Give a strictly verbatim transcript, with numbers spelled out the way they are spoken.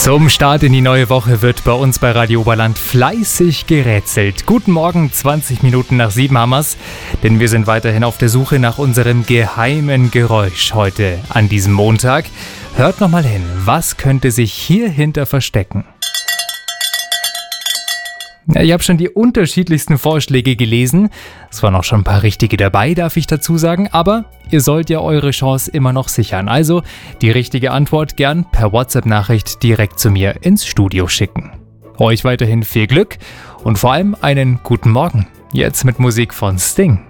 Zum Start in die neue Woche wird bei uns bei Radio Oberland fleißig gerätselt. Guten Morgen, zwanzig Minuten nach sieben haben wir's, denn wir sind weiterhin auf der Suche nach unserem geheimen Geräusch heute an diesem Montag. Hört nochmal hin, was könnte sich hierhinter verstecken? Ja, ich habe schon die unterschiedlichsten Vorschläge gelesen. Es waren auch schon ein paar richtige dabei, darf ich dazu sagen. Aber ihr sollt ja eure Chance immer noch sichern. Also die richtige Antwort gern per WhatsApp-Nachricht direkt zu mir ins Studio schicken. Euch weiterhin viel Glück und vor allem einen guten Morgen. Jetzt mit Musik von Sting.